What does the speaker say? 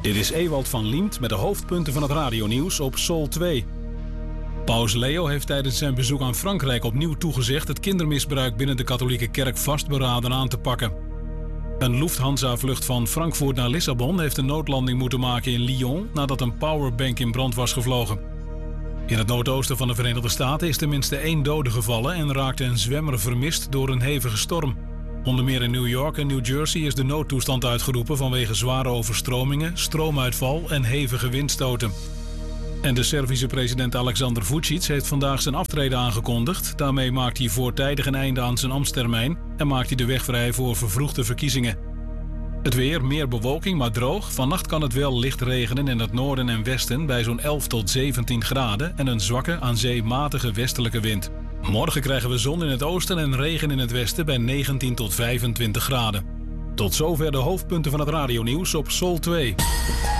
Dit is Ewald van Liemt met de hoofdpunten van het radionieuws op Sol 2. Paus Leo heeft tijdens zijn bezoek aan Frankrijk opnieuw toegezegd het kindermisbruik binnen de katholieke kerk vastberaden aan te pakken. Een Lufthansa-vlucht van Frankfurt naar Lissabon heeft een noodlanding moeten maken in Lyon nadat een powerbank in brand was gevlogen. In het noordoosten van de Verenigde Staten is tenminste 1 dode gevallen en raakte een zwemmer vermist door een hevige storm. Onder meer in New York en New Jersey is de noodtoestand uitgeroepen vanwege zware overstromingen, stroomuitval en hevige windstoten. En de Servische president Aleksandar Vučić heeft vandaag zijn aftreden aangekondigd. Daarmee maakt hij voortijdig een einde aan zijn ambtstermijn en maakt hij de weg vrij voor vervroegde verkiezingen. Het weer, meer bewolking, maar droog. Vannacht kan het wel licht regenen in het noorden en westen bij zo'n 11 tot 17 graden en een zwakke, aan zee matige westelijke wind. Morgen krijgen we zon in het oosten en regen in het westen bij 19 tot 25 graden. Tot zover de hoofdpunten van het radionieuws op Sol 2.